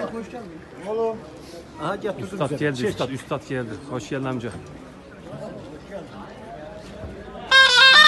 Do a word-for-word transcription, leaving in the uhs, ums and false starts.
Oğlum. Aha getirdim. Üstad geldi, üstad, üstad geldi. Hoş geldin amca.